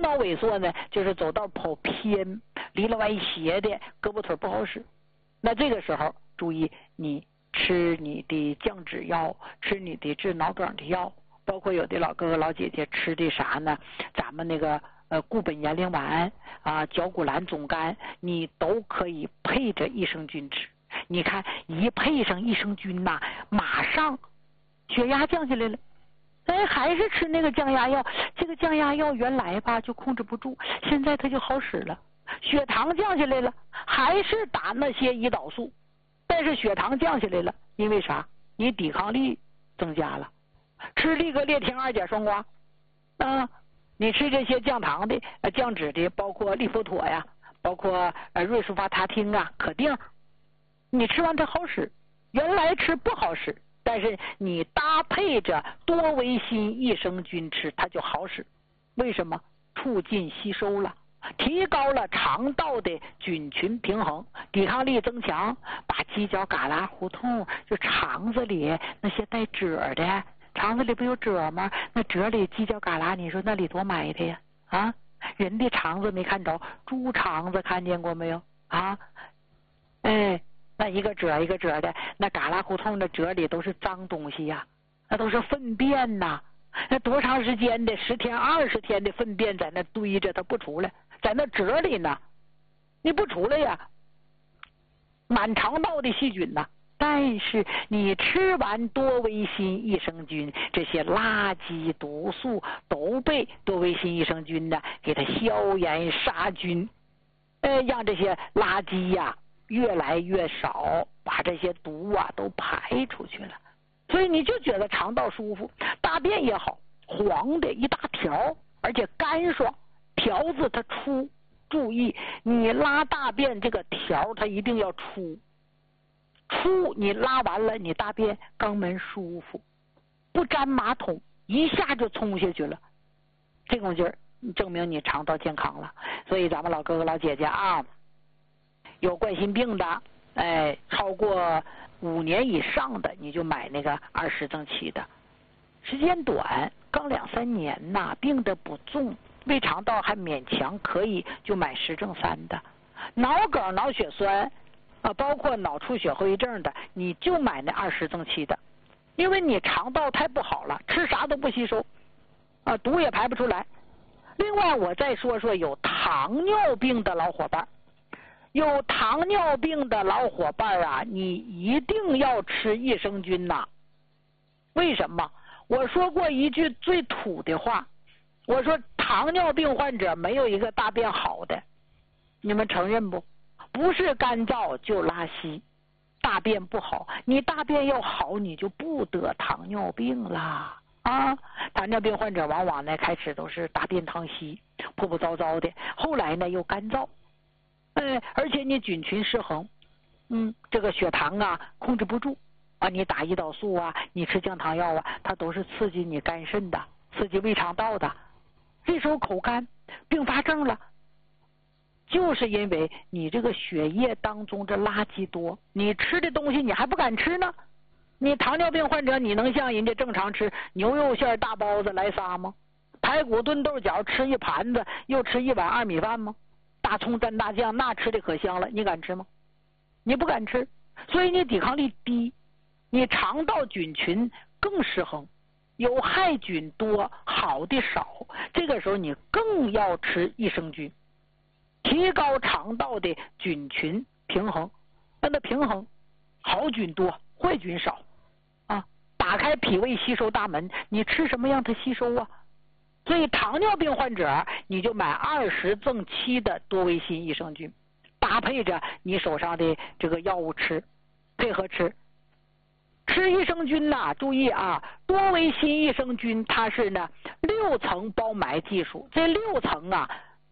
脑萎缩呢，就是走道跑偏，离了歪斜的，胳膊腿不好使。那这个时候注意，你吃你的降脂药，吃你的治脑梗的药，包括有的老哥哥老姐姐吃的啥呢？咱们那个固本延龄丸啊，角骨兰总苷，你都可以配着益生菌吃。你看一配上益生菌呐，马上血压降下来了。哎，还是吃那个降压药，这个降压药原来吧就控制不住，现在它就好使了。血糖降下来了，还是打那些胰岛素，但是血糖降下来了，因为啥？你抵抗力增加了。吃利格列汀2甲双胍啊，你吃这些降糖的、降脂的，包括利佛妥呀，包括瑞舒发他汀啊、可定，你吃完它好使，原来吃不好使，但是你搭配着多维新益生菌吃，它就好使。为什么？促进吸收了，提高了肠道的菌群平衡，抵抗力增强，把犄角旮旯胡同，就肠子里那些带褶的，肠子里不有褶吗？那褶里犄角旮旯，你说那里多埋汰呀？啊，人的肠子没看着，猪肠子看见过没有？啊，哎，那一个褶一个褶的，那旮旯胡同的褶里都是脏东西呀，那都是粪便呐。那多长时间的10天20天的粪便在那堆着，它不出来，在那褶里呢，你不出来呀，满肠道的细菌呐。但是你吃完多维新益生菌，这些垃圾毒素都被多维新益生菌呢给它消炎杀菌，让这些垃圾呀越来越少，把这些毒啊都排出去了。所以你就觉得肠道舒服，大便也好，黄的一大条，而且干爽，条子它出。注意，你拉大便这个条它一定要出，你拉完了，你大便肛门舒服，不沾马桶，一下就冲下去了，这种劲儿证明你肠道健康了。所以咱们老哥哥老姐姐啊，有冠心病的，超过5年以上的，你就买那个20增7的，时间短，刚2、3年呐，病得不重，胃肠道还勉强可以，就买10正3的。脑梗、脑血栓啊，包括脑出血后遗症的，你就买那20增7的，因为你肠道太不好了，吃啥都不吸收，啊，毒也排不出来。另外，我再说说有糖尿病的老伙伴。有糖尿病的老伙伴啊，你一定要吃益生菌呐。为什么？我说过一句最土的话，我说糖尿病患者没有一个大便好的，你们承认不？不是干燥就拉稀，大便不好，你大便要好，你就不得糖尿病啦。啊，糖尿病患者往往呢开始都是大便溏稀，破破糟糟的，后来呢又干燥。而且你菌群失衡，这个血糖啊控制不住啊，你打胰岛素啊，你吃降糖药啊，它都是刺激你肝肾的，刺激胃肠道的，这时候口干并发症了，就是因为你这个血液当中这垃圾多，你吃的东西你还不敢吃呢。你糖尿病患者，你能像人家正常吃牛肉馅大包子来仨吗？排骨炖豆角吃一盘子，又吃1碗2米饭吗？大葱蘸大酱，那吃的可香了，你敢吃吗？你不敢吃，所以你抵抗力低，你肠道菌群更失衡，有害菌多，好的少，这个时候你更要吃益生菌，提高肠道的菌群平衡，让它平衡，好菌多，坏菌少啊，打开脾胃吸收大门，你吃什么让它吸收啊？所以糖尿病患者，你就买20增7的多维新益生菌，搭配着你手上的这个药物吃，配合吃。吃益生菌呐，注意啊，多维新益生菌它是呢6层包埋技术，这6层啊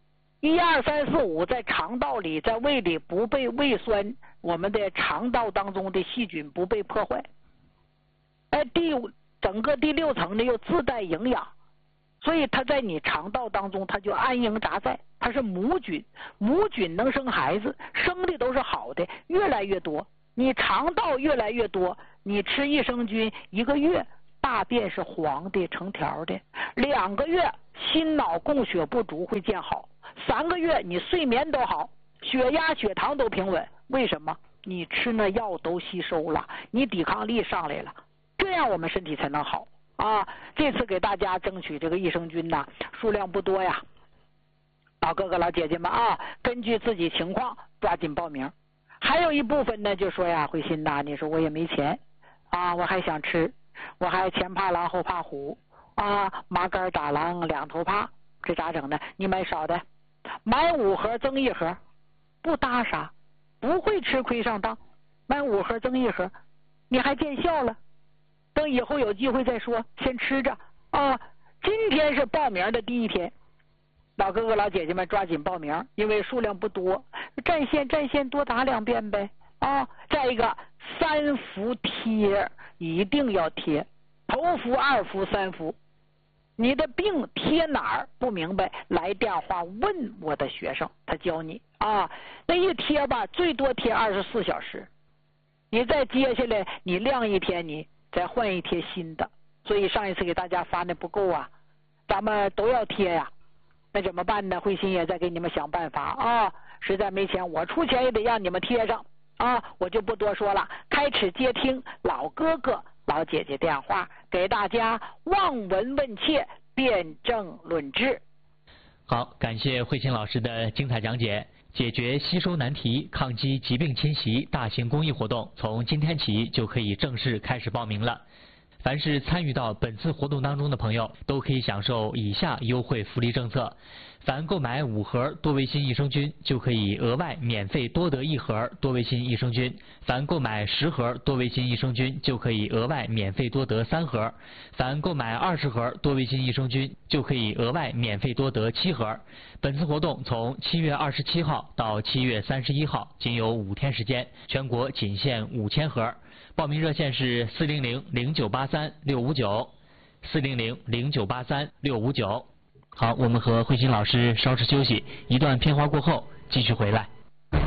，1、2、3、4、5在肠道里，在胃里不被胃酸，我们的肠道当中的细菌不被破坏。整个第6层呢又自带营养。所以它在你肠道当中，它就安营扎寨，它是母菌，母菌能生孩子，生的都是好的，越来越多。你肠道越来越多，你吃益生菌1个月大便是黄的成条的，2个月心脑供血不足会见好，3个月你睡眠都好，血压血糖都平稳。为什么？你吃那药都吸收了，你抵抗力上来了，这样我们身体才能好啊！这次给大家争取这个益生菌呐，数量不多呀，老哥哥老姐姐们啊，根据自己情况抓紧报名。还有一部分呢就说呀，慧心呐，你说我也没钱啊，我还想吃，我还前怕狼后怕虎啊，麻杆打狼两头怕，这咋整呢？你买少的，买5盒增1盒，不搭啥，不会吃亏上当，买5盒增1盒，你还见效了。等以后有机会再说，先吃着啊！今天是报名的第1天，老哥哥老姐姐们抓紧报名，因为数量不多，占线多打2遍呗啊！再一个3伏贴一定要贴，头伏、2伏、3伏。你的病贴哪儿不明白，来电话问我的学生，他教你啊。那一贴吧，最多贴24小时，你再接下来你晾1天，你再换1贴新的。所以上一次给大家发的不够啊，咱们都要贴呀。那怎么办呢？慧心也在给你们想办法啊！实在没钱，我出钱也得让你们贴上啊！我就不多说了，开始接听老哥哥老姐姐电话，给大家望闻问切，辩证论治。 好，感谢慧心老师的精彩讲解。解决吸收难题、抗击疾病侵袭大型公益活动，从今天起就可以正式开始报名了。凡是参与到本次活动当中的朋友，都可以享受以下优惠福利政策：凡购买5盒多维新益生菌，就可以额外免费多得1盒多维新益生菌；凡购买10盒多维新益生菌，就可以额外免费多得3盒；凡购买20盒多维新益生菌，就可以额外免费多得7盒。本次活动从7月27号到7月31号，仅有5天时间，全国仅限5000盒。报名热线是400-0983-659，400-0983-659。好，我们和慧心老师稍事休息，一段片花过后继续回来。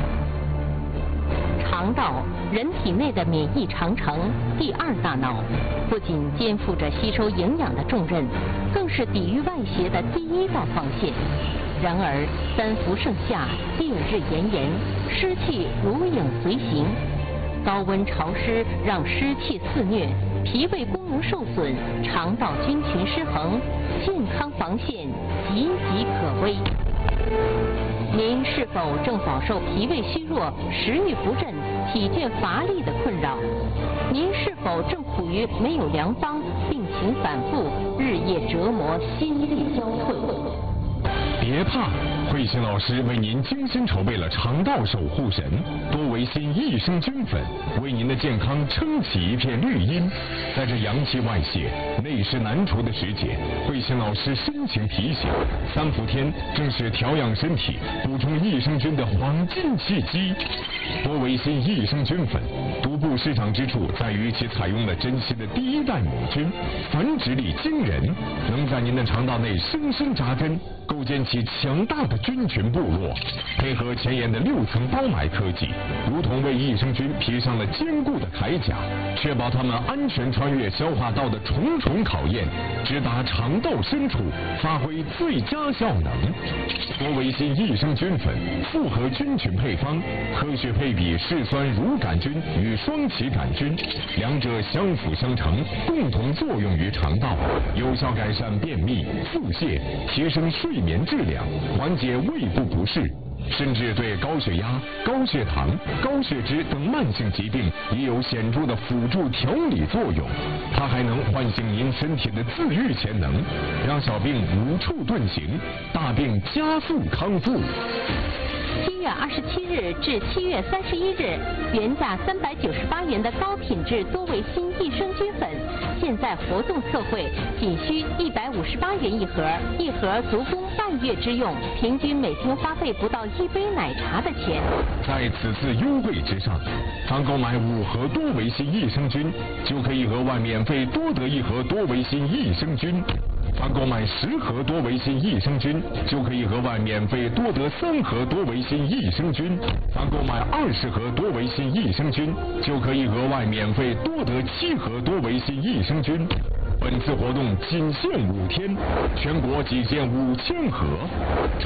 肠道，人体内的免疫长城，第2大脑，不仅肩负着吸收营养的重任，更是抵御外邪的第1道防线。然而3伏盛夏，烈日炎炎，湿气如影随形。高温潮湿让湿气肆虐，脾胃功能受损，肠道菌群失衡，健康防线岌岌可危。您是否正饱受脾胃虚弱、食欲不振、体倦乏力的困扰？您是否正处于没有良方、病情反复、日夜折磨、心力交瘁？ 别怕，慧心老师为您精心筹备了肠道守护神多维新益生菌粉，为您的健康撑起一片绿荫。在这阳气外泄、内湿难除的时节，慧心老师深情提醒：3伏天正是调养身体、补充益生菌的黄金契机。多维新益生菌粉独步市场之处在于其采用了珍稀的第1代母菌，繁殖力惊人，能在您的肠道内深深扎根，构建起强大的菌群部落。配合前沿的6层包埋科技，如同为益生菌披上了坚固的铠甲，确保它们安全穿越消化道的重重考验，直达肠道深处，发挥最佳效能。多维新益生菌粉复合菌群配方，科学配比嗜酸乳杆菌与双歧杆菌，两者相辅相成，共同作用于肠道，有效改善便秘、腹泻，提升睡眠质量，缓解胃部不适，甚至对高血压、高血糖、高血脂等慢性疾病也有显著的辅助调理作用。它还能唤醒您身体的自愈潜能，让小病无处遁形，大病加速康复。 7月27日至7月31日，原价398元的高品质多维新益生菌粉，现在活动特惠，仅需158元1盒，1盒足供半月之用，平均每天花费不到1杯奶茶的钱。 在此次优惠之上，凡购买5盒多维新益生菌，就可以额外免费多得1盒多维新益生菌。凡购买10盒多维新益生菌，就可以额外免费多得3盒多维新益生菌；凡购买20盒多维新益生菌，就可以额外免费多得7盒多维新益生菌。 本次活动仅限5天，全国仅限5000盒。